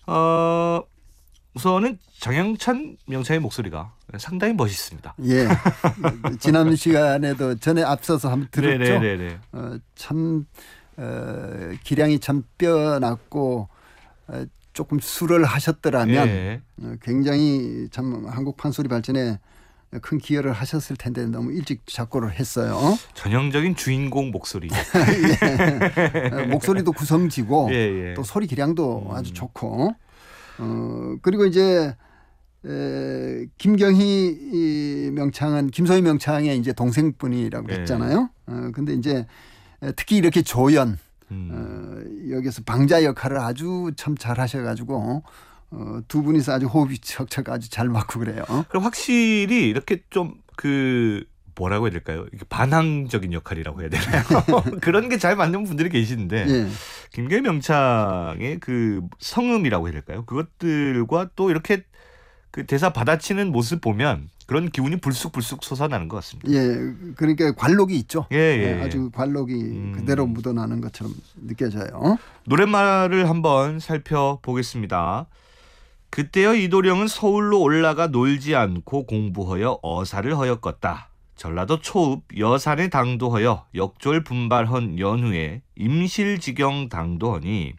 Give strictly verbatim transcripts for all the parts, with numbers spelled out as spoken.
어, 우선은 장영찬 명창의 목소리가 상당히 멋있습니다. 예. 지난 시간에도 전에 앞서서 한번 들었죠. 네네네네. 어, 참 어, 기량이 참 뛰어났고 어, 조금 수를 하셨더라면 예. 어, 굉장히 참 한국 판소리 발전에 큰 기여를 하셨을 텐데 너무 일찍 작고를 했어요. 전형적인 주인공 목소리. 예. 목소리도 구성지고 예, 예. 또 소리 기량도 음. 아주 좋고 어, 그리고 이제 에, 김경희 이 명창은 김소희 명창의 이제 동생분이라고 예. 했잖아요. 어, 근데 이제 특히 이렇게 조연 음. 어, 여기서 방자 역할을 아주 참 잘하셔가지고 어, 두 분이서 아주 호흡이 척척 아주 잘 맞고 그래요. 그럼 확실히 이렇게 좀 그 뭐라고 해야 될까요? 이게 반항적인 역할이라고 해야 되나요? 그런 게 잘 맞는 분들이 계시는데 예. 김경희 명창의 그 성음이라고 해야 될까요? 그것들과 또 이렇게 그 대사 받아치는 모습 보면 그런 기운이 불쑥불쑥 솟아나는 것 같습니다. 예, 그러니까 관록이 있죠. 예, 예. 예, 아주 관록이 음. 그대로 묻어나는 것처럼 느껴져요. 노랫말을 한번 살펴보겠습니다. 그때여 이도령은 서울로 올라가 놀지 않고 공부하여 어사를 허였겄다. 전라도 초읍 여산에 당도하여 역졸 분발헌 연후에 임실지경 당도하니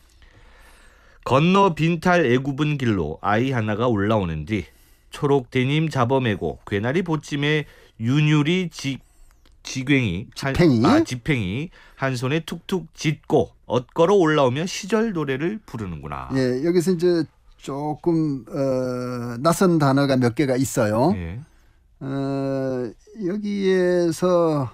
건너 빈탈 애굽은 길로 아이 하나가 올라오는 뒤 초록 데님 잡아매고 괴나리 보찜에 윤유리 지, 지괭이 지팽이. 한, 아, 지팽이 한 손에 툭툭 짚고 엇걸어 올라오며 시절 노래를 부르는구나. 예, 여기서 이제 조금 어, 낯선 단어가 몇 개가 있어요. 예. 어, 여기에서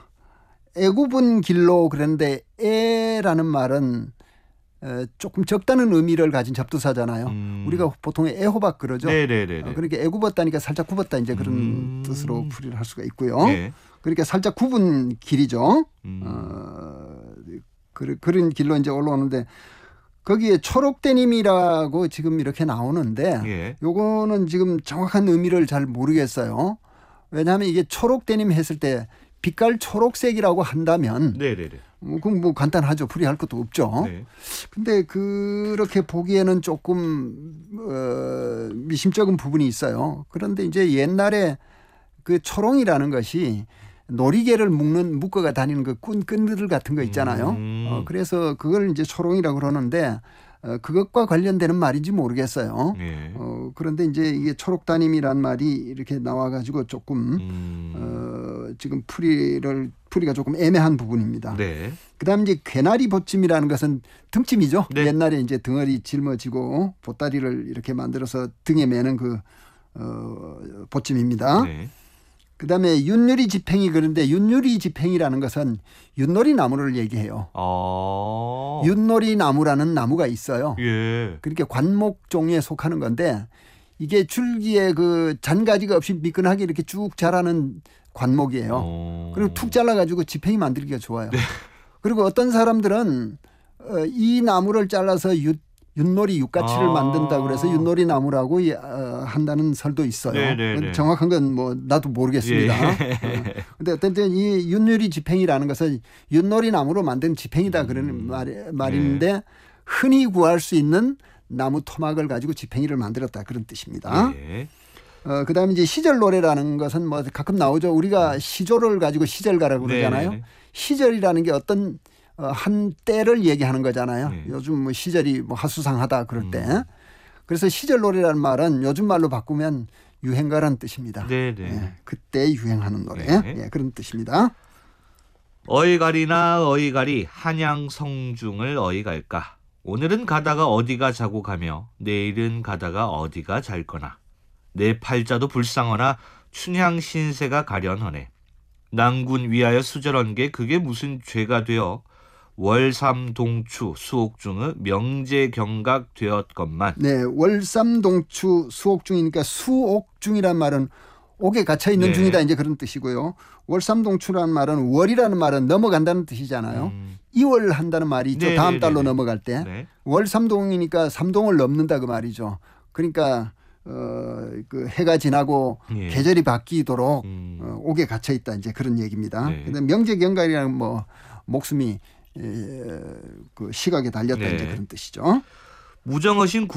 애굽은 길로 그런데 애라는 말은 어, 조금 적다는 의미를 가진 접두사잖아요. 음. 우리가 보통 애호박 그러죠. 네네네. 어, 그러니까 애굽었다니까 살짝 굽었다 이제 그런 음. 뜻으로 풀이를 할 수가 있고요. 예. 그러니까 살짝 굽은 길이죠. 음. 어, 그, 그런 길로 이제 올라오는데 거기에 초록데님이라고 지금 이렇게 나오는데 예. 요거는 지금 정확한 의미를 잘 모르겠어요. 왜냐하면 이게 초록데님 했을 때 빛깔 초록색이라고 한다면 네네네. 뭐, 그럼 뭐 간단하죠. 풀이할 것도 없죠. 네. 근데 그렇게 보기에는 조금 어, 미심쩍은 부분이 있어요. 그런데 이제 옛날에 그 초롱이라는 것이 놀이개를 묶는 묶어가 다니는 그 끈, 끈들 같은 거 있잖아요. 음. 어, 그래서 그걸 이제 초롱이라고 그러는데 어, 그것과 관련되는 말인지 모르겠어요. 예. 어, 그런데 이제 이게 초록다님이란 말이 이렇게 나와가지고 조금 음. 어, 지금 풀이를 풀이가 조금 애매한 부분입니다. 네. 그다음 이제 괴나리 보찜이라는 것은 등짐이죠. 네. 옛날에 이제 덩어리 짊어지고 보따리를 이렇게 만들어서 등에 매는 그 어, 보찜입니다. 네. 그다음에 윷놀이 지팽이 그런데 윷놀이 지팽이라는 것은 윷놀이 나무를 얘기해요. 아. 윷놀이 나무라는 나무가 있어요. 예. 그러니까 관목 종류에 속하는 건데 이게 줄기에 그 잔가지가 없이 미끈하게 이렇게 쭉 자라는 관목이에요. 어. 그리고 툭 잘라가지고 지팽이 만들기가 좋아요. 네. 그리고 어떤 사람들은 어, 이 나무를 잘라서 윷 윷놀이 윷가치를 아. 만든다 그래서 윷놀이 나무라고 어, 한다는 설도 있어요. 네네네. 정확한 건 뭐 나도 모르겠습니다. 그런데 예. 어, 어쨌든 이 윷놀이 지팽이라는 것은 윷놀이 나무로 만든 지팽이다 그러는 음. 말, 말인데 네. 흔히 구할 수 있는 나무 토막을 가지고 지팽이를 만들었다 그런 뜻입니다. 예. 어, 그다음에 이제 시절 노래라는 것은 뭐 가끔 나오죠. 우리가 시조를 가지고 시절가라고 그러잖아요. 네네네. 시절이라는 게 어떤 어, 한 때를 얘기하는 거잖아요. 네. 요즘 뭐 시절이 뭐 하수상하다 그럴 음. 때. 그래서 시절 노래라는 말은 요즘 말로 바꾸면 유행가라는 뜻입니다. 네네. 예, 그때 유행하는 노래. 네. 예, 그런 뜻입니다. 어이가리나 어이가리 한양 성중을 어이갈까. 오늘은 가다가 어디가 자고 가며 내일은 가다가 어디가 잘 거나. 내 팔자도 불쌍하나 춘향 신세가 가련하네. 낭군 위하여 수절한 게 그게 무슨 죄가 되어 월삼동추 수옥중의 명제경각 되었건만. 네, 월삼동추 수옥중이니까 수옥중이란 말은 옥에 갇혀 있는 네. 중이다 이제 그런 뜻이고요. 월삼동추라는 말은 월이라는 말은 넘어간다는 뜻이잖아요. 음. 이월 한다는 말이 있죠. 네, 다음 네, 달로 네, 넘어갈 때. 네. 월삼동이니까 삼동을 넘는다 그 말이죠. 그러니까 어, 그 해가 지나고 예. 계절이 바뀌도록 음. 어, 옥에 갇혀 있다 이제 그런 얘기입니다. 네. 근데 명제경각이라는 뭐 목숨이 에, 그 시각에 달렸다 네. 이제 그런 뜻이죠. 무정하신